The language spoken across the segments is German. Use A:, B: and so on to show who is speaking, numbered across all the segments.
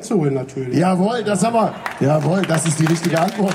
A: wegzuholen natürlich.
B: Jawohl, das ist die richtige Antwort.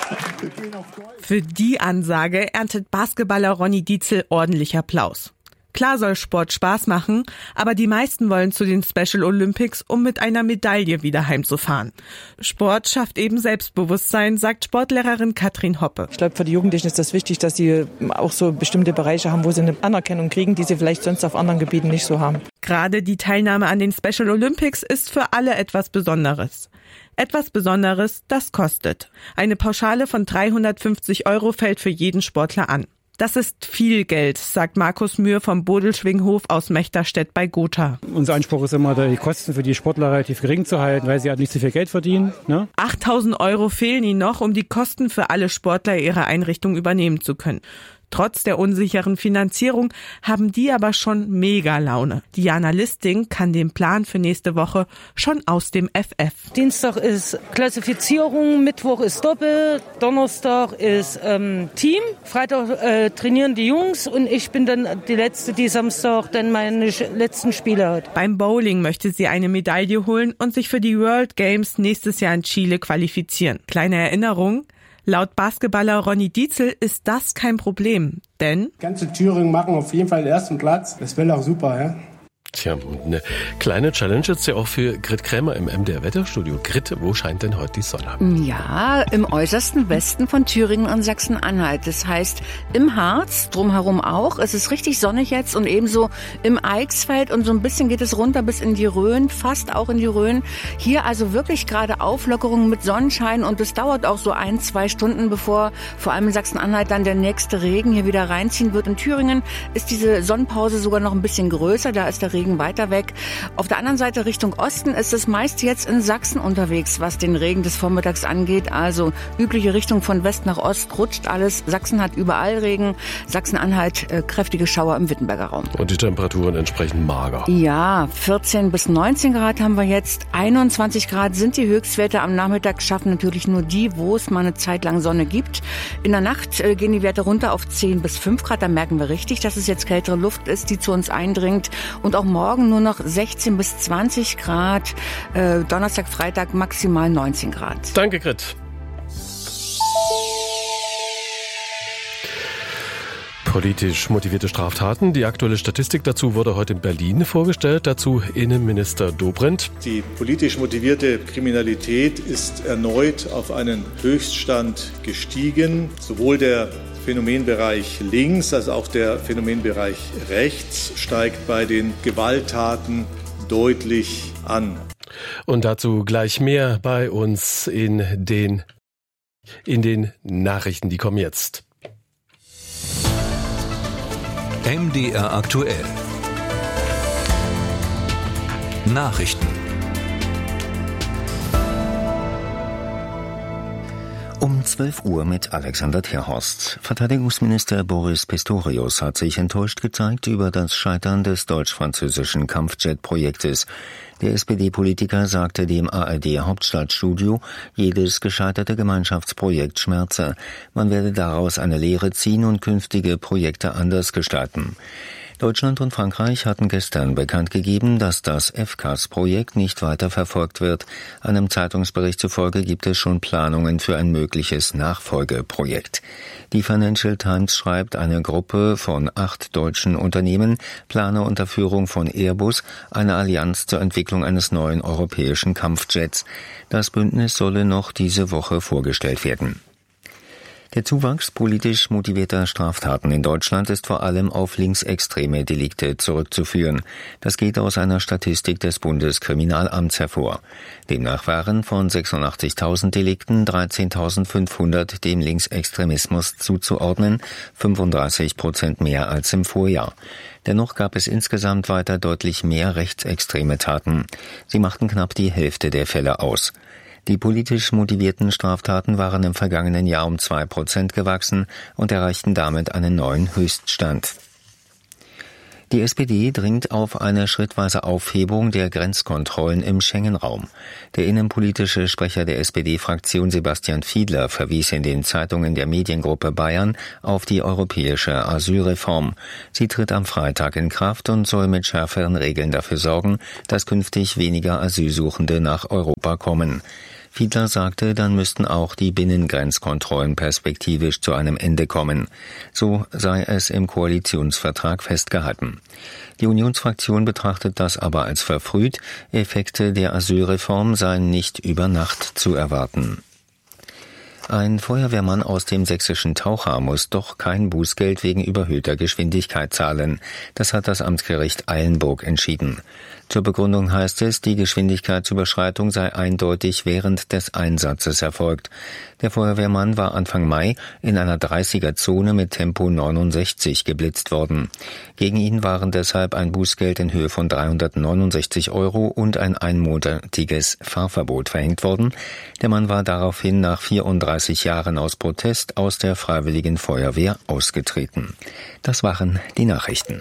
C: Für die Ansage erntet Basketballer Ronny Dietzel ordentlich Applaus. Klar soll Sport Spaß machen, aber die meisten wollen zu den Special Olympics, um mit einer Medaille wieder heimzufahren. Sport schafft eben Selbstbewusstsein, sagt Sportlehrerin Katrin Hoppe.
D: Ich glaube, für die Jugendlichen ist das wichtig, dass sie auch so bestimmte Bereiche haben, wo sie eine Anerkennung kriegen, die sie vielleicht sonst auf anderen Gebieten nicht so haben.
C: Gerade die Teilnahme an den Special Olympics ist für alle etwas Besonderes. Etwas Besonderes, das kostet. Eine Pauschale von 350 € fällt für jeden Sportler an. Das ist viel Geld, sagt Markus Mühr vom Bodelschwinghof aus Mechterstedt bei Gotha.
E: Unser Anspruch ist immer, die Kosten für die Sportler relativ gering zu halten, weil sie halt nicht so viel Geld verdienen.
C: 8.000 € fehlen ihnen noch, um die Kosten für alle Sportler ihrer Einrichtung übernehmen zu können. Trotz der unsicheren Finanzierung haben die aber schon mega Laune. Diana Listing kann den Plan für nächste Woche schon aus dem FF.
F: Dienstag ist Klassifizierung, Mittwoch ist Doppel, Donnerstag ist Team, Freitag trainieren die Jungs und ich bin dann die Letzte, die Samstag dann meine letzten Spiele hat.
C: Beim Bowling möchte sie eine Medaille holen und sich für die World Games nächstes Jahr in Chile qualifizieren. Kleine Erinnerung: Laut Basketballer Ronny Dietzel ist das kein Problem, denn
A: Ganze Thüringen machen auf jeden Fall den ersten Platz. Das wäre auch super, ja.
G: Tja, eine kleine Challenge jetzt ja auch für Grit Krämer im MDR Wetterstudio. Grit, wo scheint denn heute die Sonne?
H: Ja, im äußersten Westen von Thüringen und Sachsen-Anhalt. Das heißt, im Harz, drumherum auch. Es ist richtig sonnig jetzt und ebenso im Eichsfeld und so ein bisschen geht es runter bis in die Rhön, fast auch in die Rhön. Hier also wirklich gerade Auflockerungen mit Sonnenschein und es dauert auch so 1-2 Stunden, bevor vor allem in Sachsen-Anhalt dann der nächste Regen hier wieder reinziehen wird. In Thüringen ist diese Sonnenpause sogar noch ein bisschen größer, da ist der Regen weiter weg. Auf der anderen Seite Richtung Osten ist es meist jetzt in Sachsen unterwegs, was den Regen des Vormittags angeht. Also übliche Richtung von West nach Ost rutscht alles. Sachsen hat überall Regen. Sachsen-Anhalt kräftige Schauer im Wittenberger Raum.
G: Und die Temperaturen entsprechend mager.
H: Ja, 14 bis 19 Grad haben wir jetzt. 21 Grad sind die Höchstwerte. Am Nachmittag schaffen natürlich nur die, wo es mal eine Zeit lang Sonne gibt. In der Nacht gehen die Werte runter auf 10 bis 5 Grad. Da merken wir richtig, dass es jetzt kältere Luft ist, die zu uns eindringt. Und auch morgen nur noch 16 bis 20 Grad, Donnerstag, Freitag maximal 19 Grad.
G: Danke, Grit. Politisch motivierte Straftaten. Die aktuelle Statistik dazu wurde heute in Berlin vorgestellt. Dazu Innenminister Dobrindt.
I: Die politisch motivierte Kriminalität ist erneut auf einen Höchststand gestiegen. Sowohl der Phänomenbereich links als auch der Phänomenbereich rechts steigt bei den Gewalttaten deutlich an.
G: Und dazu gleich mehr bei uns in den Nachrichten, die kommen jetzt.
J: MDR aktuell. Nachrichten.
K: Um 12 Uhr mit Alexander Terhorst. Verteidigungsminister Boris Pistorius hat sich enttäuscht gezeigt über das Scheitern des deutsch-französischen Kampfjet-Projektes. Der SPD-Politiker sagte dem ARD-Hauptstadtstudio, jedes gescheiterte Gemeinschaftsprojekt schmerze. Man werde daraus eine Lehre ziehen und künftige Projekte anders gestalten. Deutschland und Frankreich hatten gestern bekannt gegeben, dass das FCAS-Projekt nicht weiter verfolgt wird. Einem Zeitungsbericht zufolge gibt es schon Planungen für ein mögliches Nachfolgeprojekt. Die Financial Times schreibt, eine Gruppe von 8 deutschen Unternehmen plane unter Führung von Airbus eine Allianz zur Entwicklung eines neuen europäischen Kampfjets. Das Bündnis solle noch diese Woche vorgestellt werden. Der Zuwachs politisch motivierter Straftaten in Deutschland ist vor allem auf linksextreme Delikte zurückzuführen. Das geht aus einer Statistik des Bundeskriminalamts hervor. Demnach waren von 86.000 Delikten 13.500 dem Linksextremismus zuzuordnen, 35% mehr als im Vorjahr. Dennoch gab es insgesamt weiter deutlich mehr rechtsextreme Taten. Sie machten knapp die Hälfte der Fälle aus. Die politisch motivierten Straftaten waren im vergangenen Jahr um 2% gewachsen und erreichten damit einen neuen Höchststand. Die SPD dringt auf eine schrittweise Aufhebung der Grenzkontrollen im Schengen-Raum. Der innenpolitische Sprecher der SPD-Fraktion Sebastian Fiedler verwies in den Zeitungen der Mediengruppe Bayern auf die europäische Asylreform. Sie tritt am Freitag in Kraft und soll mit schärferen Regeln dafür sorgen, dass künftig weniger Asylsuchende nach Europa kommen. Fiedler sagte, dann müssten auch die Binnengrenzkontrollen perspektivisch zu einem Ende kommen. So sei es im Koalitionsvertrag festgehalten. Die Unionsfraktion betrachtet das aber als verfrüht. Effekte der Asylreform seien nicht über Nacht zu erwarten. Ein Feuerwehrmann aus dem sächsischen Taucha muss doch kein Bußgeld wegen überhöhter Geschwindigkeit zahlen. Das hat das Amtsgericht Eilenburg entschieden. Zur Begründung heißt es, die Geschwindigkeitsüberschreitung sei eindeutig während des Einsatzes erfolgt. Der Feuerwehrmann war Anfang Mai in einer 30er-Zone mit Tempo 69 geblitzt worden. Gegen ihn waren deshalb ein Bußgeld in Höhe von 369 € und ein einmonatiges Fahrverbot verhängt worden. Der Mann war daraufhin nach 34 Jahren aus Protest aus der Freiwilligen Feuerwehr ausgetreten. Das waren die Nachrichten.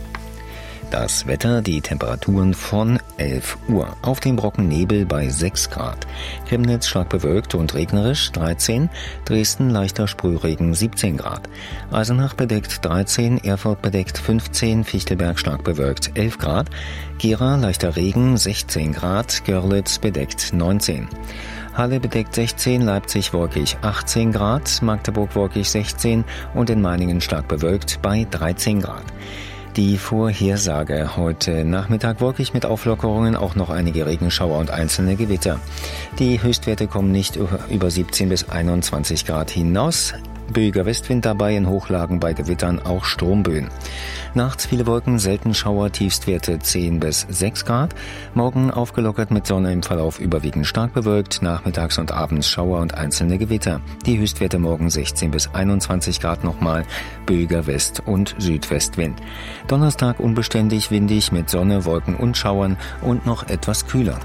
K: Das Wetter, die Temperaturen von 11 Uhr. Auf dem Brocken Nebel bei 6 Grad. Chemnitz stark bewölkt und regnerisch 13. Dresden leichter Sprühregen 17 Grad. Eisenach bedeckt 13. Erfurt bedeckt 15. Fichtelberg stark bewölkt 11 Grad. Gera leichter Regen 16 Grad. Görlitz bedeckt 19. Halle bedeckt 16, Leipzig wolkig 18 Grad. Magdeburg wolkig 16 und in Meiningen stark bewölkt bei 13 Grad. Die Vorhersage heute Nachmittag wolkig mit Auflockerungen, auch noch einige Regenschauer und einzelne Gewitter. Die Höchstwerte kommen nicht über 17 bis 21 Grad hinaus. Böiger Westwind dabei, in Hochlagen bei Gewittern auch Stromböen. Nachts viele Wolken, selten Schauer, Tiefstwerte 10 bis 6 Grad. Morgen aufgelockert mit Sonne, im Verlauf überwiegend stark bewölkt. Nachmittags und abends Schauer und einzelne Gewitter. Die Höchstwerte morgen 16 bis 21 Grad nochmal. Böiger West- und Südwestwind. Donnerstag unbeständig, windig mit Sonne, Wolken und Schauern und noch etwas kühler.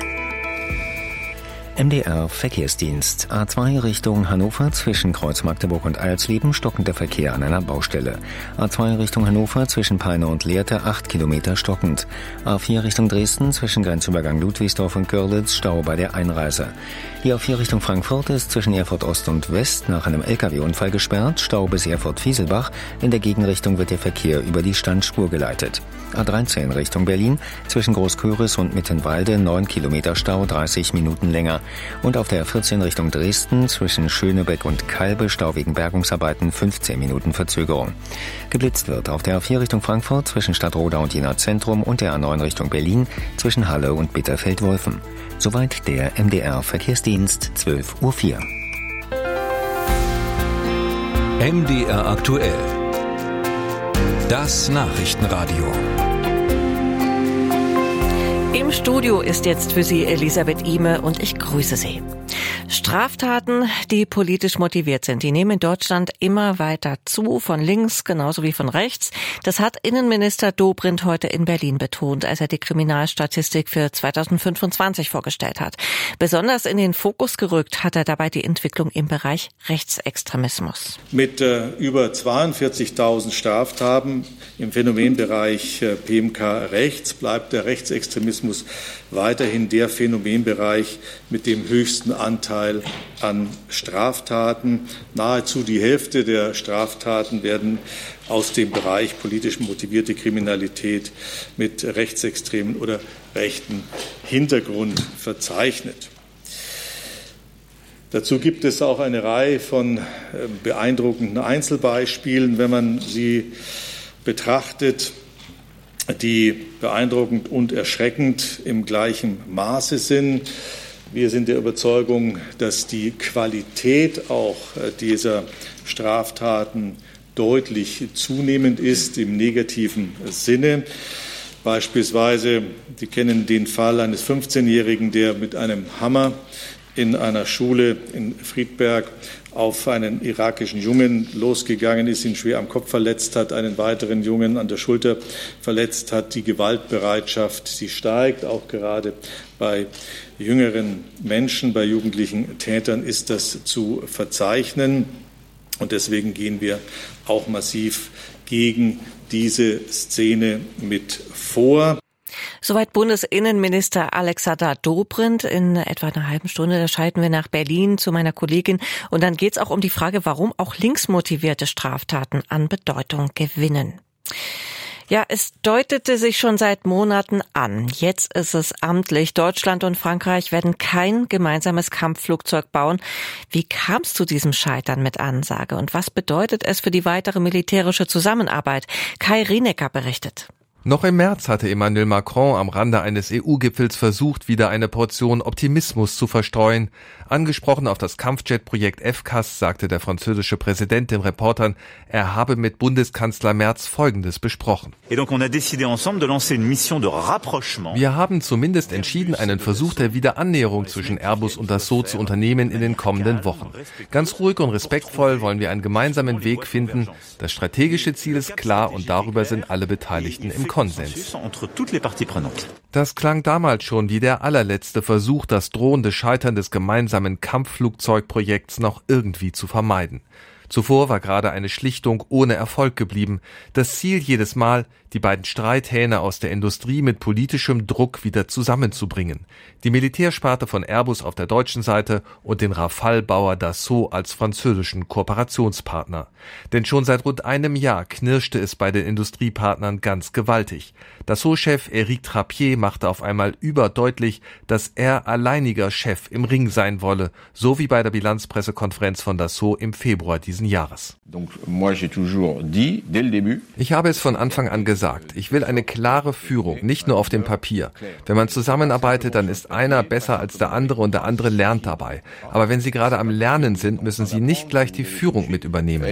K: MDR Verkehrsdienst. A2 Richtung Hannover zwischen Kreuz Magdeburg und Eilsleben stockender Verkehr an einer Baustelle. A2 Richtung Hannover zwischen Peine und Lehrte 8 Kilometer stockend. A4 Richtung Dresden zwischen Grenzübergang Ludwigsdorf und Görlitz Stau bei der Einreise. Die A4 Richtung Frankfurt ist zwischen Erfurt Ost und West nach einem LKW-Unfall gesperrt. Stau bis Erfurt-Fieselbach. In der Gegenrichtung wird der Verkehr über die Standspur geleitet. A13 Richtung Berlin zwischen Großköris und Mittenwalde 9 Kilometer Stau, 30 Minuten länger. Und auf der 14 Richtung Dresden zwischen Schönebeck und Kalbe Stau wegen Bergungsarbeiten 15 Minuten Verzögerung. Geblitzt wird auf der A4 Richtung Frankfurt zwischen Stadtroda und Jena Zentrum und der A9 Richtung Berlin zwischen Halle und Bitterfeld-Wolfen. Soweit der MDR Verkehrsdienst 12:04 Uhr.
J: MDR aktuell. Das Nachrichtenradio.
L: Im Studio ist jetzt für Sie Elisabeth Ihme und ich grüße Sie. Straftaten, die politisch motiviert sind, die nehmen in Deutschland immer weiter zu, von links genauso wie von rechts. Das hat Innenminister Dobrindt heute in Berlin betont, als er die Kriminalstatistik für 2025 vorgestellt hat. Besonders in den Fokus gerückt hat er dabei die Entwicklung im Bereich Rechtsextremismus.
I: Mit über 42.000 Straftaten im Phänomenbereich PMK rechts bleibt der Rechtsextremismus weiterhin der Phänomenbereich mit dem höchsten Anteil an Straftaten. Nahezu die Hälfte der Straftaten werden aus dem Bereich politisch motivierte Kriminalität mit rechtsextremen oder rechten Hintergrund verzeichnet. Dazu gibt es auch eine Reihe von beeindruckenden Einzelbeispielen, wenn man sie betrachtet, die beeindruckend und erschreckend im gleichen Maße sind. Wir sind der Überzeugung, dass die Qualität auch dieser Straftaten deutlich zunehmend ist im negativen Sinne. Beispielsweise, Sie kennen den Fall eines 15-Jährigen, der mit einem Hammer in einer Schule in Friedberg auf einen irakischen Jungen losgegangen ist, ihn schwer am Kopf verletzt hat, einen weiteren Jungen an der Schulter verletzt hat. Die Gewaltbereitschaft, sie steigt, auch gerade bei jüngeren Menschen, bei jugendlichen Tätern ist das zu verzeichnen. Und deswegen gehen wir auch massiv gegen diese Szene mit vor.
L: Soweit Bundesinnenminister Alexander Dobrindt. In etwa einer halben Stunde schalten wir nach Berlin zu meiner Kollegin. Und dann geht es auch um die Frage, warum auch linksmotivierte Straftaten an Bedeutung gewinnen. Ja, es deutete sich schon seit Monaten an. Jetzt ist es amtlich. Deutschland und Frankreich werden kein gemeinsames Kampfflugzeug bauen. Wie kam es zu diesem Scheitern mit Ansage? Und was bedeutet es für die weitere militärische Zusammenarbeit? Kai Rienecker berichtet.
M: Noch im März hatte Emmanuel Macron am Rande eines EU-Gipfels versucht, wieder eine Portion Optimismus zu verstreuen. Angesprochen auf das Kampfjet-Projekt FCAS sagte der französische Präsident den Reportern, er habe mit Bundeskanzler Merz Folgendes besprochen. Wir haben zumindest entschieden, einen Versuch der Wiederannäherung zwischen Airbus und Dassault zu unternehmen in den kommenden Wochen. Ganz ruhig und respektvoll wollen wir einen gemeinsamen Weg finden. Das strategische Ziel ist klar und darüber sind alle Beteiligten im Konsens. Das klang damals schon wie der allerletzte Versuch, das drohende Scheitern des gemeinsamen Kampfflugzeugprojekts noch irgendwie zu vermeiden. Zuvor war gerade eine Schlichtung ohne Erfolg geblieben. Das Ziel jedes Mal, die beiden Streithähne aus der Industrie mit politischem Druck wieder zusammenzubringen. Die Militärsparte von Airbus auf der deutschen Seite und den Rafale-Bauer Dassault als französischen Kooperationspartner. Denn schon seit rund einem Jahr knirschte es bei den Industriepartnern ganz gewaltig. Dassault-Chef Éric Trappier machte auf einmal überdeutlich, dass er alleiniger Chef im Ring sein wolle, so wie bei der Bilanzpressekonferenz von Dassault im Februar diesen Jahres. Ich habe es von Anfang an gesagt, ich will eine klare Führung, nicht nur auf dem Papier. Wenn man zusammenarbeitet, dann ist einer besser als der andere und der andere lernt dabei. Aber wenn Sie gerade am Lernen sind, müssen Sie nicht gleich die Führung mit übernehmen.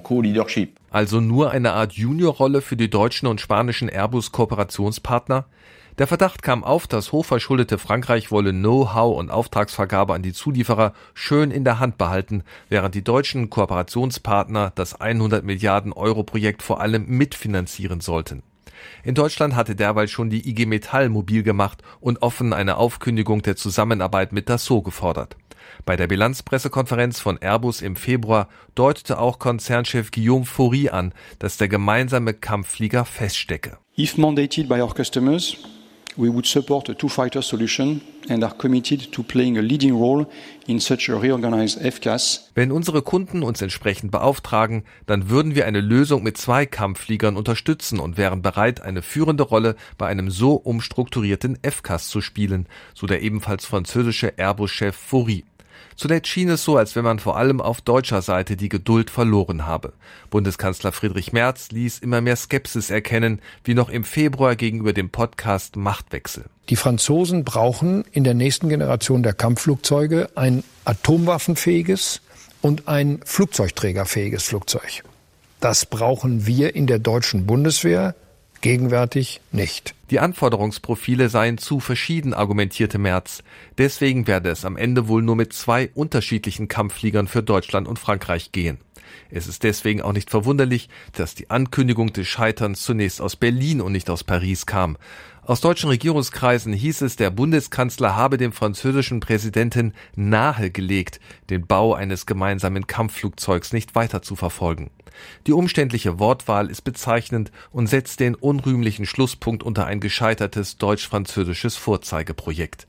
M: Also nur eine Art Juniorrolle für die deutschen und spanischen Airbus-Kooperationspartner? Der Verdacht kam auf, dass hochverschuldete Frankreich wolle Know-how und Auftragsvergabe an die Zulieferer schön in der Hand behalten, während die deutschen Kooperationspartner das 100 Milliarden Euro Projekt vor allem mitfinanzieren sollten. In Deutschland hatte derweil schon die IG Metall mobil gemacht und offen eine Aufkündigung der Zusammenarbeit mit Dassault gefordert. Bei der Bilanzpressekonferenz von Airbus im Februar deutete auch Konzernchef Guillaume Faury an, dass der gemeinsame Kampfflieger feststecke.
N: If mandated by our customers, we would support a two-fighter solution and are committed to playing a leading role in such a reorganized FCAS.
M: Wenn unsere Kunden uns entsprechend beauftragen, dann würden wir eine Lösung mit 2 Kampffliegern unterstützen und wären bereit, eine führende Rolle bei einem so umstrukturierten FCAS zu spielen, so der ebenfalls französische Airbus-Chef Faury. Zuletzt schien es so, als wenn man vor allem auf deutscher Seite die Geduld verloren habe. Bundeskanzler Friedrich Merz ließ immer mehr Skepsis erkennen, wie noch im Februar gegenüber dem Podcast Machtwechsel.
O: Die Franzosen brauchen in der nächsten Generation der Kampfflugzeuge ein atomwaffenfähiges und ein flugzeugträgerfähiges Flugzeug. Das brauchen wir in der deutschen Bundeswehr gegenwärtig nicht.
M: Die Anforderungsprofile seien zu verschieden, argumentierte Merz. Deswegen werde es am Ende wohl nur mit 2 unterschiedlichen Kampffliegern für Deutschland und Frankreich gehen. Es ist deswegen auch nicht verwunderlich, dass die Ankündigung des Scheiterns zunächst aus Berlin und nicht aus Paris kam. Aus deutschen Regierungskreisen hieß es, der Bundeskanzler habe dem französischen Präsidenten nahegelegt, den Bau eines gemeinsamen Kampfflugzeugs nicht weiter zu verfolgen. Die umständliche Wortwahl ist bezeichnend und setzt den unrühmlichen Schlusspunkt unter ein gescheitertes deutsch-französisches Vorzeigeprojekt.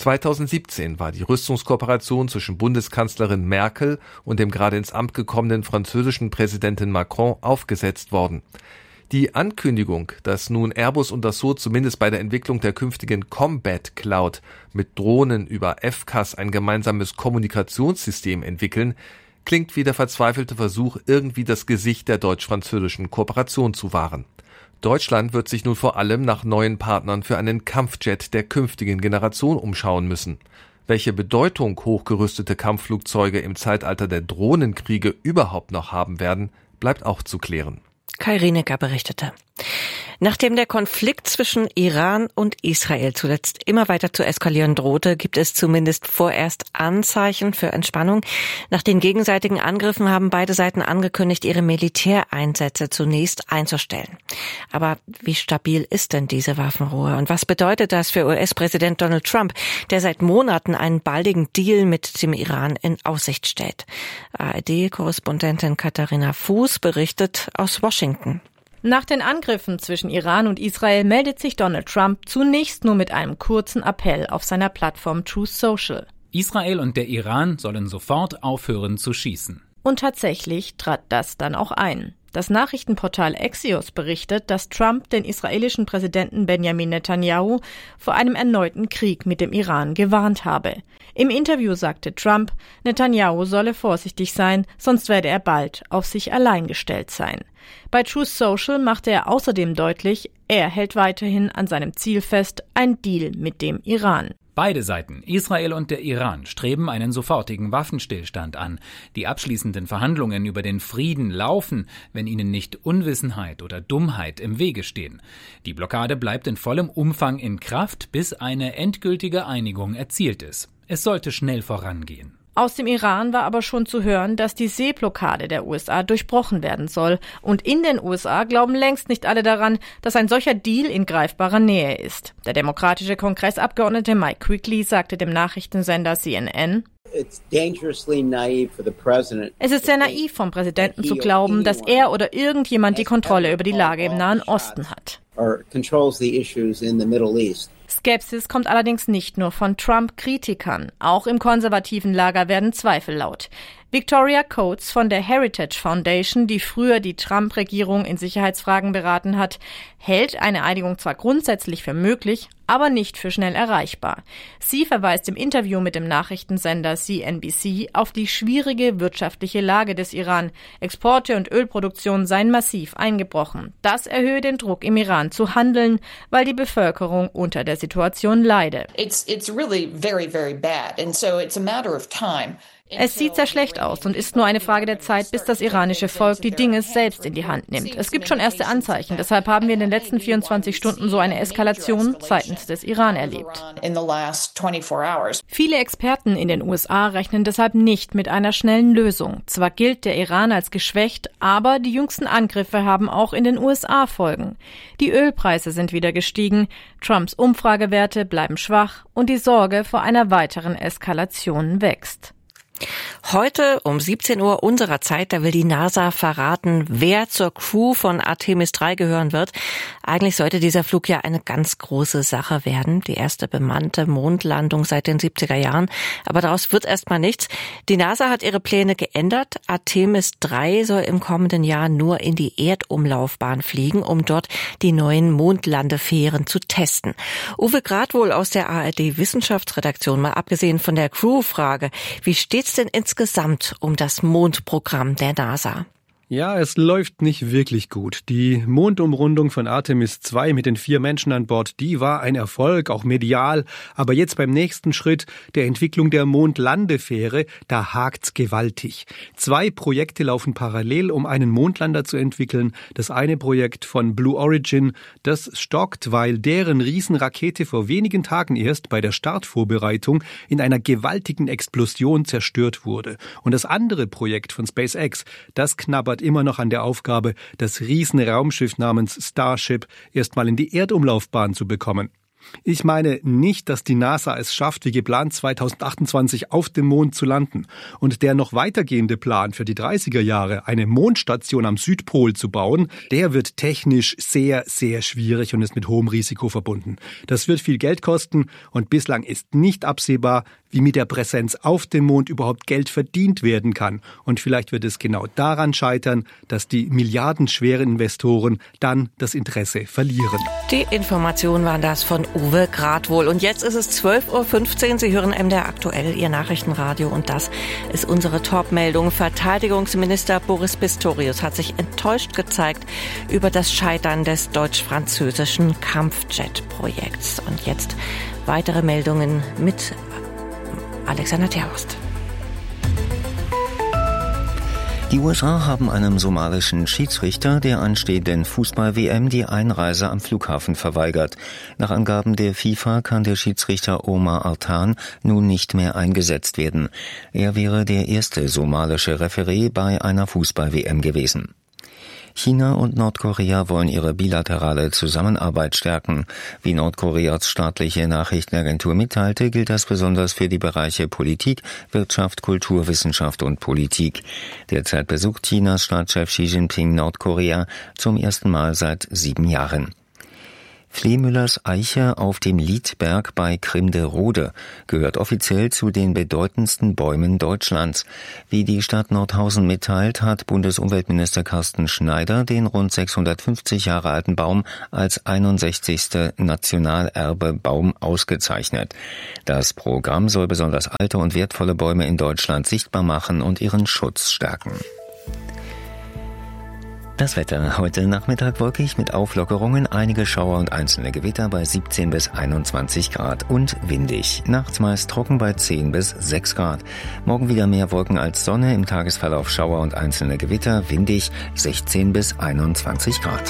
M: 2017 war die Rüstungskooperation zwischen Bundeskanzlerin Merkel und dem gerade ins Amt gekommenen französischen Präsidenten Macron aufgesetzt worden. Die Ankündigung, dass nun Airbus und Dassault zumindest bei der Entwicklung der künftigen Combat Cloud mit Drohnen über FCAS ein gemeinsames Kommunikationssystem entwickeln, klingt wie der verzweifelte Versuch, irgendwie das Gesicht der deutsch-französischen Kooperation zu wahren. Deutschland wird sich nun vor allem nach neuen Partnern für einen Kampfjet der künftigen Generation umschauen müssen. Welche Bedeutung hochgerüstete Kampfflugzeuge im Zeitalter der Drohnenkriege überhaupt noch haben werden, bleibt auch zu klären.
L: Kai Rienecker berichtete. Nachdem der Konflikt zwischen Iran und Israel zuletzt immer weiter zu eskalieren drohte, gibt es zumindest vorerst Anzeichen für Entspannung. Nach den gegenseitigen Angriffen haben beide Seiten angekündigt, ihre Militäreinsätze zunächst einzustellen. Aber wie stabil ist denn diese Waffenruhe? Und was bedeutet das für US-Präsident Donald Trump, der seit Monaten einen baldigen Deal mit dem Iran in Aussicht stellt? ARD-Korrespondentin Katharina Fuß berichtet aus Washington.
P: Nach den Angriffen zwischen Iran und Israel meldet sich Donald Trump zunächst nur mit einem kurzen Appell auf seiner Plattform Truth Social.
Q: Israel und der Iran sollen sofort aufhören zu schießen.
P: Und tatsächlich trat das dann auch ein. Das Nachrichtenportal Axios berichtet, dass Trump den israelischen Präsidenten Benjamin Netanyahu vor einem erneuten Krieg mit dem Iran gewarnt habe. Im Interview sagte Trump, Netanyahu solle vorsichtig sein, sonst werde er bald auf sich allein gestellt sein. Bei Truth Social machte er außerdem deutlich, er hält weiterhin an seinem Ziel fest, ein Deal mit dem Iran.
Q: Beide Seiten, Israel und der Iran, streben einen sofortigen Waffenstillstand an. Die abschließenden Verhandlungen über den Frieden laufen, wenn ihnen nicht Unwissenheit oder Dummheit im Wege stehen. Die Blockade bleibt in vollem Umfang in Kraft, bis eine endgültige Einigung erzielt ist. Es sollte schnell vorangehen.
P: Aus dem Iran war aber schon zu hören, dass die Seeblockade der USA durchbrochen werden soll. Und in den USA glauben längst nicht alle daran, dass ein solcher Deal in greifbarer Nähe ist. Der demokratische Kongressabgeordnete Mike Quigley sagte dem Nachrichtensender CNN, es ist sehr naiv vom Präsidenten zu glauben, dass er oder irgendjemand die Kontrolle über die Lage im Nahen Osten hat. Skepsis kommt allerdings nicht nur von Trump-Kritikern. Auch im konservativen Lager werden Zweifel laut. Victoria Coates von der Heritage Foundation, die früher die Trump-Regierung in Sicherheitsfragen beraten hat, hält eine Einigung zwar grundsätzlich für möglich, aber nicht für schnell erreichbar. Sie verweist im Interview mit dem Nachrichtensender CNBC auf die schwierige wirtschaftliche Lage des Iran. Exporte und Ölproduktion seien massiv eingebrochen. Das erhöhe den Druck im Iran zu handeln, weil die Bevölkerung unter der Situation leide.
R: It's really very, very bad. And so it's a matter of time.
P: Es sieht sehr schlecht aus und ist nur eine Frage der Zeit, bis das iranische Volk die Dinge selbst in die Hand nimmt. Es gibt schon erste Anzeichen. Deshalb haben wir in den letzten 24 Stunden so eine Eskalation seitens des Iran erlebt. Viele Experten in den USA rechnen deshalb nicht mit einer schnellen Lösung. Zwar gilt der Iran als geschwächt, aber die jüngsten Angriffe haben auch in den USA Folgen. Die Ölpreise sind wieder gestiegen, Trumps Umfragewerte bleiben schwach und die Sorge vor einer weiteren Eskalation wächst.
L: Heute um 17 Uhr unserer Zeit, da will die NASA verraten, wer zur Crew von Artemis 3 gehören wird. Eigentlich sollte dieser Flug ja eine ganz große Sache werden. Die erste bemannte Mondlandung seit den 70er Jahren. Aber daraus wird erstmal nichts. Die NASA hat ihre Pläne geändert. Artemis 3 soll im kommenden Jahr nur in die Erdumlaufbahn fliegen, um dort die neuen Mondlandefähren zu testen. Uwe Gradwohl aus der ARD Wissenschaftsredaktion, mal abgesehen von der Crew-Frage, wie steht's denn insgesamt um das Mondprogramm der NASA?
S: Ja, es läuft nicht wirklich gut. Die Mondumrundung von Artemis 2 mit den 4 Menschen an Bord, die war ein Erfolg, auch medial. Aber jetzt beim nächsten Schritt, der Entwicklung der Mondlandefähre, da hakt's gewaltig. 2 Projekte laufen parallel, um einen Mondlander zu entwickeln. Das eine Projekt von Blue Origin, das stockt, weil deren Riesenrakete vor wenigen Tagen erst bei der Startvorbereitung in einer gewaltigen Explosion zerstört wurde. Und das andere Projekt von SpaceX, das knabbert immer noch an der Aufgabe, das Riesenraumschiff namens Starship erstmal in die Erdumlaufbahn zu bekommen. Ich meine nicht, dass die NASA es schafft, wie geplant 2028 auf dem Mond zu landen. Und der noch weitergehende Plan für die 30er Jahre, eine Mondstation am Südpol zu bauen, der wird technisch sehr, sehr schwierig und ist mit hohem Risiko verbunden. Das wird viel Geld kosten und bislang ist nicht absehbar, wie mit der Präsenz auf dem Mond überhaupt Geld verdient werden kann. Und vielleicht wird es genau daran scheitern, dass die milliardenschweren Investoren dann das Interesse verlieren.
L: Die Informationen waren das von Uwe Gradwohl. Und jetzt ist es 12.15 Uhr. Sie hören MDR aktuell, Ihr Nachrichtenradio. Und das ist unsere Top-Meldung. Verteidigungsminister Boris Pistorius hat sich enttäuscht gezeigt über das Scheitern des deutsch-französischen Kampfjet-Projekts. Und jetzt weitere Meldungen mit Alexander Terhorst.
K: Die USA haben einem somalischen Schiedsrichter der anstehenden Fußball-WM die Einreise am Flughafen verweigert. Nach Angaben der FIFA kann der Schiedsrichter Omar Artan nun nicht mehr eingesetzt werden. Er wäre der erste somalische Referee bei einer Fußball-WM gewesen. China und Nordkorea wollen ihre bilaterale Zusammenarbeit stärken. Wie Nordkoreas staatliche Nachrichtenagentur mitteilte, gilt das besonders für die Bereiche Politik, Wirtschaft, Kultur, Wissenschaft und Politik. Derzeit besucht Chinas Staatschef Xi Jinping Nordkorea zum ersten Mal seit 7 Jahren. Flehmüllers Eiche auf dem Liedberg bei Grimderode gehört offiziell zu den bedeutendsten Bäumen Deutschlands. Wie die Stadt Nordhausen mitteilt, hat Bundesumweltminister Carsten Schneider den rund 650 Jahre alten Baum als 61. Nationalerbebaum ausgezeichnet. Das Programm soll besonders alte und wertvolle Bäume in Deutschland sichtbar machen und ihren Schutz stärken. Das Wetter heute Nachmittag wolkig mit Auflockerungen, einige Schauer und einzelne Gewitter bei 17 bis 21 Grad und windig. Nachts meist trocken bei 10 bis 6 Grad. Morgen wieder mehr Wolken als Sonne, im Tagesverlauf Schauer und einzelne Gewitter, windig 16 bis 21 Grad.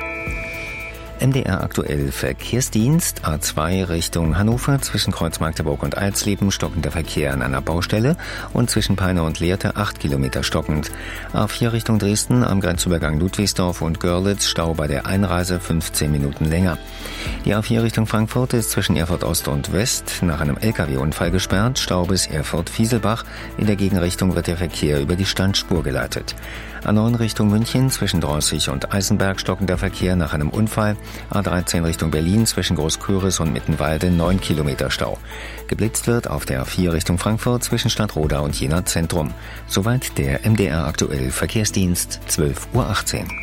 K: MDR aktuell Verkehrsdienst, A2 Richtung Hannover, zwischen Kreuz Magdeburg und Alsleben stockender Verkehr an einer Baustelle und zwischen Peine und Lehrte 8 Kilometer stockend. A4 Richtung Dresden am Grenzübergang Ludwigsdorf und Görlitz Stau bei der Einreise 15 Minuten länger. Die A4 Richtung Frankfurt ist zwischen Erfurt Ost und West nach einem LKW-Unfall gesperrt, Stau bis Erfurt-Fieselbach. In der Gegenrichtung wird der Verkehr über die Standspur geleitet. A9 Richtung München zwischen Drossig und Eisenberg stockender Verkehr nach einem Unfall. A13 Richtung Berlin zwischen Großküritz und Mittenwalde 9 Kilometer Stau. Geblitzt wird auf der A4 Richtung Frankfurt zwischen Stadtroda und Jena Zentrum. Soweit der MDR aktuell Verkehrsdienst, 12:18 Uhr.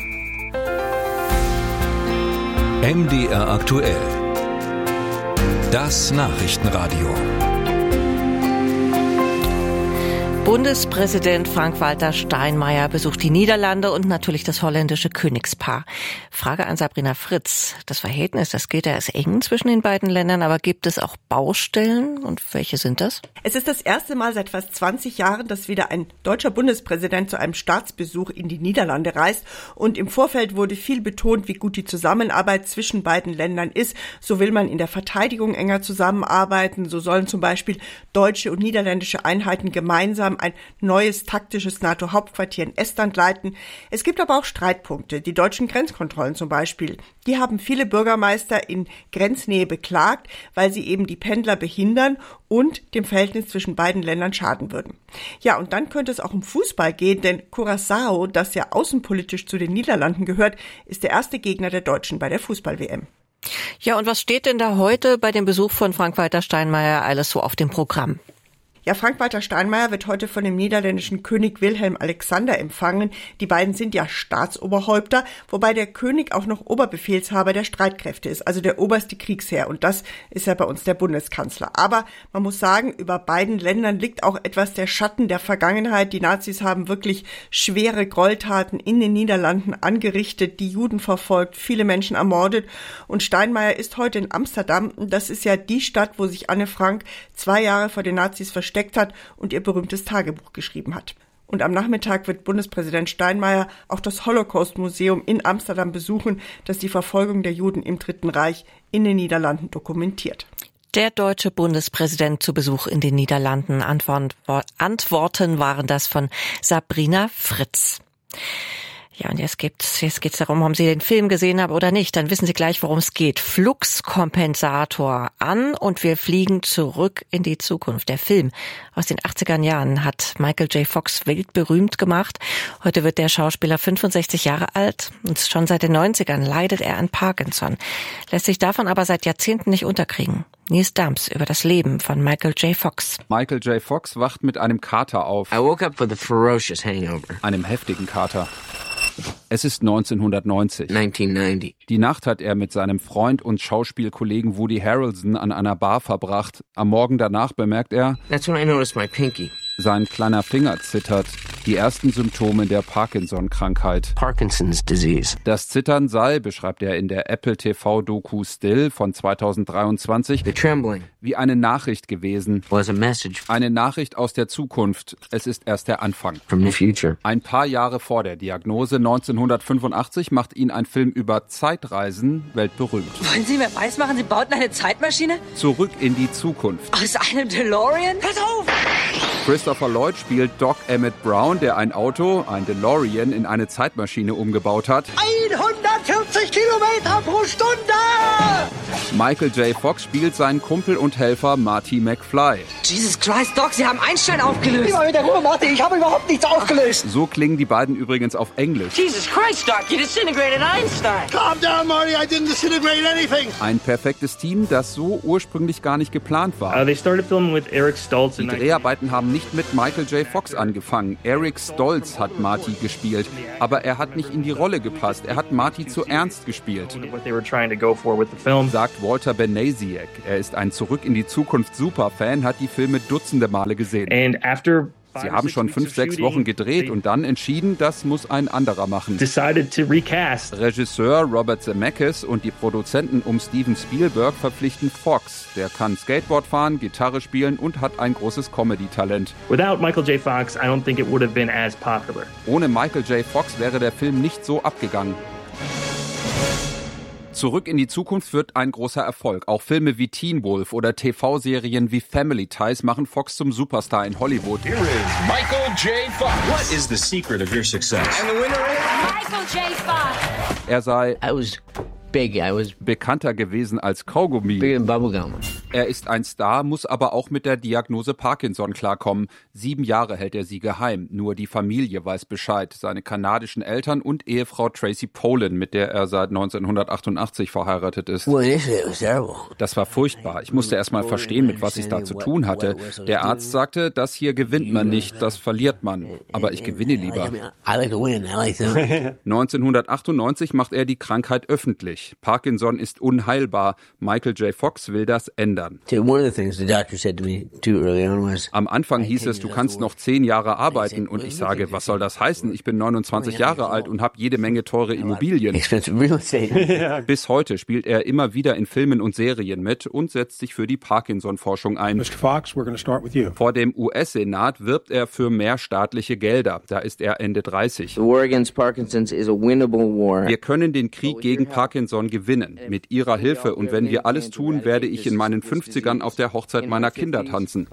J: MDR aktuell. Das Nachrichtenradio.
L: Bundespräsident Frank-Walter Steinmeier besucht die Niederlande und natürlich das holländische Königspaar. Frage an Sabrina Fritz. Das Verhältnis, das gilt ja als eng zwischen den beiden Ländern, aber gibt es auch Baustellen und welche sind das?
C: Es ist das erste Mal seit fast 20 Jahren, dass wieder ein deutscher Bundespräsident zu einem Staatsbesuch in die Niederlande reist und im Vorfeld wurde viel betont, wie gut die Zusammenarbeit zwischen beiden Ländern ist. So will man in der Verteidigung enger zusammenarbeiten, so sollen zum Beispiel deutsche und niederländische Einheiten gemeinsam ein neues taktisches NATO-Hauptquartier in Estland leiten. Es gibt aber auch Streitpunkte. Die deutschen Grenzkontrollen zum Beispiel. Die haben viele Bürgermeister in Grenznähe beklagt, weil sie eben die Pendler behindern und dem Verhältnis zwischen beiden Ländern schaden würden. Ja, und dann könnte es auch um Fußball gehen, denn Curaçao, das ja außenpolitisch zu den Niederlanden gehört, ist der erste Gegner der Deutschen bei der Fußball-WM.
L: Ja, und was steht denn da heute bei dem Besuch von Frank-Walter Steinmeier alles so auf dem Programm?
C: Ja, Frank-Walter Steinmeier wird heute von dem niederländischen König Wilhelm Alexander empfangen. Die beiden sind ja Staatsoberhäupter, wobei der König auch noch Oberbefehlshaber der Streitkräfte ist, also der oberste Kriegsherr. Und das ist ja bei uns der Bundeskanzler. Aber man muss sagen, über beiden Ländern liegt auch etwas der Schatten der Vergangenheit. Die Nazis haben wirklich schwere Gräueltaten in den Niederlanden angerichtet, die Juden verfolgt, viele Menschen ermordet. Und Steinmeier ist heute in Amsterdam. Das ist ja die Stadt, wo sich Anne Frank 2 Jahre vor den Nazis versteckt hat und ihr berühmtes Tagebuch geschrieben hat. Und am Nachmittag wird Bundespräsident Steinmeier auch das Holocaust-Museum in Amsterdam besuchen, das die Verfolgung der Juden im Dritten Reich in den Niederlanden dokumentiert.
L: Der deutsche Bundespräsident zu Besuch in den Niederlanden. Antworten waren das von Sabrina Fritz. Ja, und jetzt geht's darum, haben Sie den Film gesehen oder nicht? Dann wissen Sie gleich, worum es geht. Fluxkompensator an und wir fliegen zurück in die Zukunft. Der Film aus den 80er Jahren hat Michael J. Fox weltberühmt gemacht. Heute wird der Schauspieler 65 Jahre alt und schon seit den 90ern leidet er an Parkinson. Lässt sich davon aber seit Jahrzehnten nicht unterkriegen. Nils Dams über das Leben von Michael J. Fox.
T: Michael J. Fox wacht mit einem Kater auf.
U: I woke up with a ferocious hangover.
T: Einem heftigen Kater. Es ist 1990. Die Nacht hat er mit seinem Freund und Schauspielkollegen Woody Harrelson an einer Bar verbracht. Am Morgen danach bemerkt er,
U: That's when I noticed my pinky.
T: Sein kleiner Finger zittert. Die ersten Symptome der Parkinson-Krankheit.
U: Parkinson's disease.
T: Das Zittern sei, beschreibt er in der Apple TV-Doku Still von 2023,
U: The trembling
T: wie eine Nachricht gewesen.
U: Was a message.
T: Eine Nachricht aus der Zukunft. Es ist erst der Anfang.
U: From the future.
T: Ein paar Jahre vor der Diagnose, 1985, macht ihn ein Film über Zeitreisen weltberühmt.
V: Wollen Sie mir weismachen, Sie bauten eine Zeitmaschine?
T: Zurück in die Zukunft.
V: Aus einem DeLorean? Pass auf!
T: Christopher Lloyd spielt Doc Emmett Brown. Brown, der ein Auto, ein DeLorean, in eine Zeitmaschine umgebaut hat.
B: 140 Kilometer pro Stunde!
T: Michael J. Fox spielt seinen Kumpel und Helfer Marty McFly.
V: Jesus Christ, Doc, Sie haben Einstein aufgelöst.
B: Immer mit der Ruhe, Marty, ich habe überhaupt nichts aufgelöst.
T: So klingen die beiden übrigens auf Englisch.
V: Jesus Christ, Doc, you disintegrated Einstein.
B: Calm down, Marty, I didn't disintegrate anything.
T: Ein perfektes Team, das so ursprünglich gar nicht geplant war.
D: They started filming with Eric Stoltz.
T: Die Dreharbeiten haben nicht mit Michael J. Fox angefangen. Eric Stoltz hat Marty gespielt. Aber er hat nicht in die Rolle gepasst. Er hat Marty zu ernst gespielt. Sagt Walter Benasiak. Er ist ein Zurück-in-die-Zukunft-Superfan, hat die Filme dutzende Male gesehen. Sie haben schon 5-6 Wochen gedreht und dann entschieden, das muss ein anderer machen. Regisseur Robert Zemeckis und die Produzenten um Steven Spielberg verpflichten Fox. Der kann Skateboard fahren, Gitarre spielen und hat ein großes Comedy-Talent.
D: Ohne Michael
T: J. Fox wäre der Film nicht so abgegangen. Zurück in die Zukunft wird ein großer Erfolg. Auch Filme wie Teen Wolf oder TV-Serien wie Family Ties machen Fox zum Superstar in Hollywood.
J: Here is Michael J. Fox. What is the secret of your success?
V: And the winner is Michael J. Fox.
T: Er sei bekannter gewesen als Kaugummi. Er ist ein Star, muss aber auch mit der Diagnose Parkinson klarkommen. 7 Jahre hält er sie geheim. Nur die Familie weiß Bescheid. Seine kanadischen Eltern und Ehefrau Tracy Pollan, mit der er seit 1988 verheiratet ist. Das war furchtbar. Ich musste erst mal verstehen, mit was ich da zu tun hatte. Der Arzt sagte, das hier gewinnt man nicht, das verliert man. Aber ich gewinne lieber. 1998 macht er die Krankheit öffentlich. Parkinson ist unheilbar. Michael J. Fox will das ändern. Am Anfang hieß es, du kannst noch 10 Jahre arbeiten. Und ich sage, was soll das heißen? Ich bin 29 Jahre alt und habe jede Menge teure Immobilien. Bis heute spielt er immer wieder in Filmen und Serien mit und setzt sich für die Parkinson-Forschung ein. Vor dem US-Senat wirbt er für mehr staatliche Gelder. Da ist er Ende 30. Wir können den Krieg gegen Parkinson gewinnen. Mit Ihrer Hilfe und wenn wir alles tun, werde ich in meinen 50ern auf der Hochzeit meiner Kinder tanzen.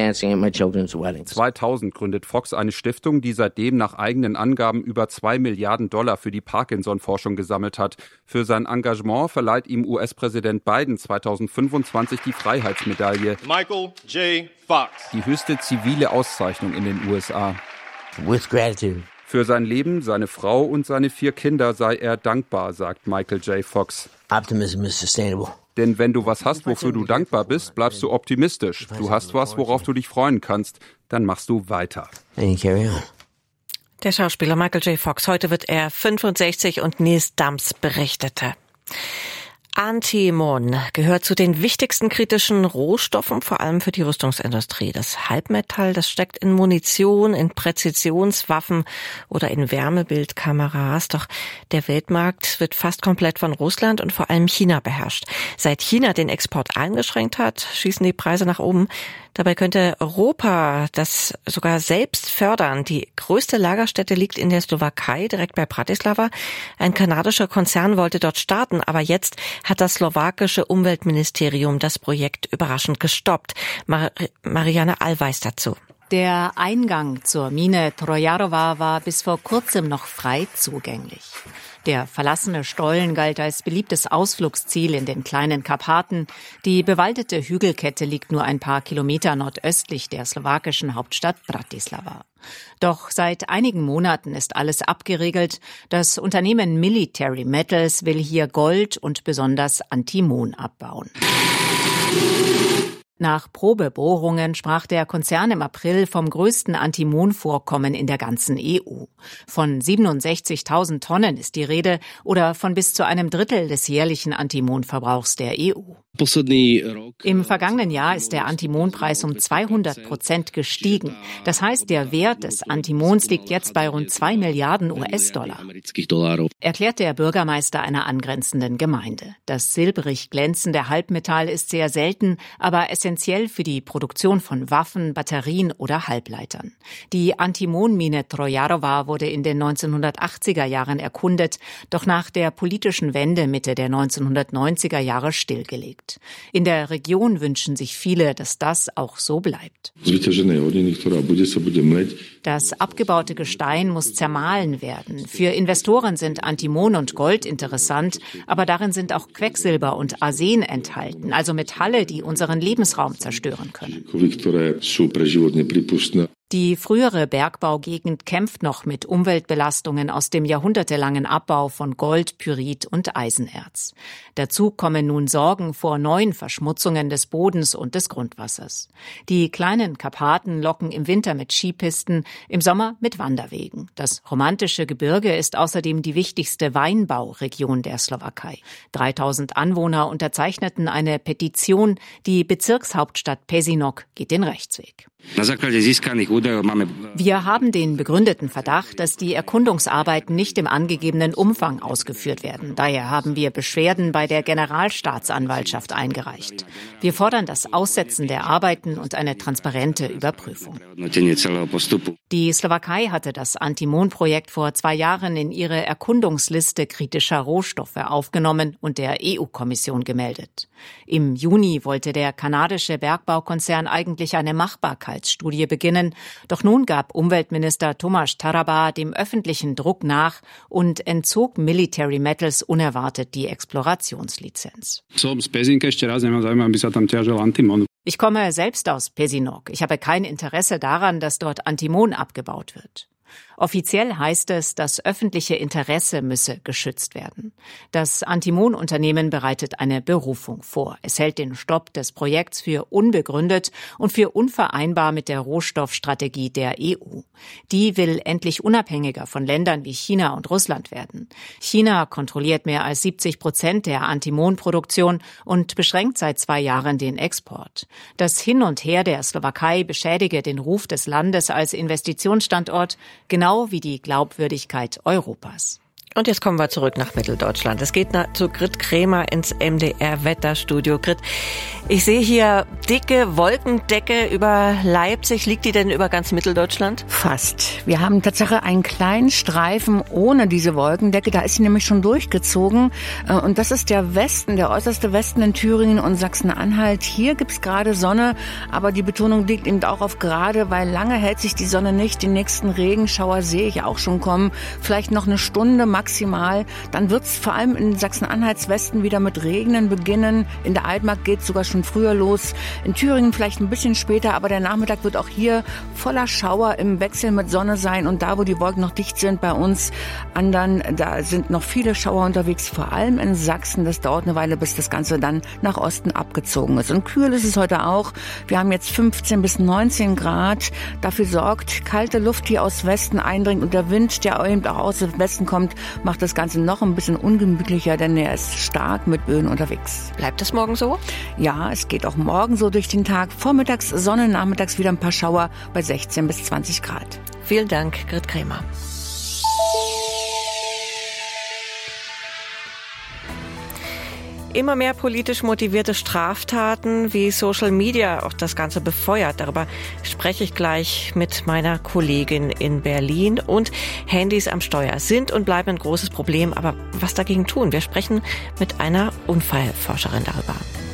T: 2000 gründet Fox eine Stiftung, die seitdem nach eigenen Angaben über $2 Milliarden für die Parkinson-Forschung gesammelt hat. Für sein Engagement verleiht ihm US-Präsident Biden 2025 die Freiheitsmedaille.
B: Michael J. Fox.
T: Die höchste zivile Auszeichnung in den USA.
U: With gratitude.
T: Für sein Leben, seine Frau und seine 4 Kinder sei er dankbar, sagt Michael J. Fox.
U: Optimism is sustainable.
T: Denn wenn du was hast, wofür du dankbar bist, bleibst du optimistisch. Du hast was, worauf du dich freuen kannst, dann machst du weiter.
L: Der Schauspieler Michael J. Fox, heute wird er 65 und Nils Dams berichtete. Antimon gehört zu den wichtigsten kritischen Rohstoffen, vor allem für die Rüstungsindustrie. Das Halbmetall, das steckt in Munition, in Präzisionswaffen oder in Wärmebildkameras. Doch der Weltmarkt wird fast komplett von Russland und vor allem China beherrscht. Seit China den Export eingeschränkt hat, schießen die Preise nach oben. Dabei könnte Europa das sogar selbst fördern. Die größte Lagerstätte liegt in der Slowakei, direkt bei Bratislava. Ein kanadischer Konzern wollte dort starten, aber jetzt hat das slowakische Umweltministerium das Projekt überraschend gestoppt. Marianne Allweis dazu.
W: Der Eingang zur Mine Trojarova war bis vor kurzem noch frei zugänglich. Der verlassene Stollen galt als beliebtes Ausflugsziel in den kleinen Karpaten. Die bewaldete Hügelkette liegt nur ein paar Kilometer nordöstlich der slowakischen Hauptstadt Bratislava. Doch seit einigen Monaten ist alles abgeriegelt. Das Unternehmen Military Metals will hier Gold und besonders Antimon abbauen. Nach Probebohrungen sprach der Konzern im April vom größten Antimonvorkommen in der ganzen EU. Von 67.000 Tonnen ist die Rede oder von bis zu einem Drittel des jährlichen Antimonverbrauchs der EU. Im vergangenen Jahr ist der Antimonpreis um 200% gestiegen. Das heißt, der Wert des Antimons liegt jetzt bei rund 2 Milliarden US-Dollar. Erklärt der Bürgermeister einer angrenzenden Gemeinde. Das silbrig glänzende Halbmetall ist sehr selten, aber es essentiell für die Produktion von Waffen, Batterien oder Halbleitern. Die Antimonmine Trojarowa wurde in den 1980er Jahren erkundet, doch nach der politischen Wende Mitte der 1990er Jahre stillgelegt. In der Region wünschen sich viele, dass das auch so bleibt. Das abgebaute Gestein muss zermahlen werden. Für Investoren sind Antimon und Gold interessant, aber darin sind auch Quecksilber und Arsen enthalten, also Metalle, die unseren Lebensraum zerstören können. Die frühere Bergbaugegend kämpft noch mit Umweltbelastungen aus dem jahrhundertelangen Abbau von Gold, Pyrit und Eisenerz. Dazu kommen nun Sorgen vor neuen Verschmutzungen des Bodens und des Grundwassers. Die kleinen Karpaten locken im Winter mit Skipisten, im Sommer mit Wanderwegen. Das romantische Gebirge ist außerdem die wichtigste Weinbauregion der Slowakei. 3000 Anwohner unterzeichneten eine Petition, die Bezirkshauptstadt Pezinok geht den Rechtsweg. Wir haben den begründeten Verdacht, dass die Erkundungsarbeiten nicht im angegebenen Umfang ausgeführt werden. Daher haben wir Beschwerden bei der Generalstaatsanwaltschaft eingereicht. Wir fordern das Aussetzen der Arbeiten und eine transparente Überprüfung. Die Slowakei hatte das Antimon-Projekt vor 2 Jahren in ihre Erkundungsliste kritischer Rohstoffe aufgenommen und der EU-Kommission gemeldet. Im Juni wollte der kanadische Bergbaukonzern eigentlich eine Machbarkeitsstudie beginnen, doch nun gab Umweltminister Tomáš Taraba dem öffentlichen Druck nach und entzog Military Metals unerwartet die Explorationslizenz. Ich komme selbst aus Pezinok. Ich habe kein Interesse daran, dass dort Antimon abgebaut wird. Offiziell heißt es, das öffentliche Interesse müsse geschützt werden. Das Antimon-Unternehmen bereitet eine Berufung vor. Es hält den Stopp des Projekts für unbegründet und für unvereinbar mit der Rohstoffstrategie der EU. Die will endlich unabhängiger von Ländern wie China und Russland werden. China kontrolliert mehr als 70% der Antimon-Produktion und beschränkt seit 2 Jahren den Export. Das Hin und Her der Slowakei beschädige den Ruf des Landes als Investitionsstandort, genau wie die Glaubwürdigkeit Europas.
L: Und jetzt kommen wir zurück nach Mitteldeutschland. Es geht zu Grit Kremer ins MDR-Wetterstudio. Grit, ich sehe hier dicke Wolkendecke über Leipzig. Liegt die denn über ganz Mitteldeutschland?
H: Fast. Wir haben tatsächlich einen kleinen Streifen ohne diese Wolkendecke. Da ist sie nämlich schon durchgezogen. Und das ist der Westen, der äußerste Westen in Thüringen und Sachsen-Anhalt. Hier gibt's gerade Sonne, aber die Betonung liegt eben auch auf gerade, weil lange hält sich die Sonne nicht. Den nächsten Regenschauer sehe ich auch schon kommen. Vielleicht noch eine Stunde maximal. Dann wird's vor allem in Sachsen-Anhalts Westen wieder mit Regnen beginnen. In der Altmark geht's sogar schon früher los. In Thüringen vielleicht ein bisschen später, aber der Nachmittag wird auch hier voller Schauer im Wechsel mit Sonne sein. Und da, wo die Wolken noch dicht sind bei uns anderen, da sind noch viele Schauer unterwegs, vor allem in Sachsen. Das dauert eine Weile, bis das Ganze dann nach Osten abgezogen ist. Und kühl ist es heute auch. Wir haben jetzt 15 bis 19 Grad. Dafür sorgt kalte Luft, die aus Westen eindringt, und der Wind, der eben auch aus dem Westen kommt, macht das Ganze noch ein bisschen ungemütlicher, denn er ist stark mit Böen unterwegs.
L: Bleibt es morgen so?
H: Ja, es geht auch morgen so durch den Tag. Vormittags Sonne, nachmittags wieder ein paar Schauer bei 16 bis 20 Grad.
L: Vielen Dank, Grit Kremer. Immer mehr politisch motivierte Straftaten, wie Social Media auch das Ganze befeuert. Darüber spreche ich gleich mit meiner Kollegin in Berlin. Und Handys am Steuer sind und bleiben ein großes Problem. Aber was dagegen tun? Wir sprechen mit einer Unfallforscherin darüber.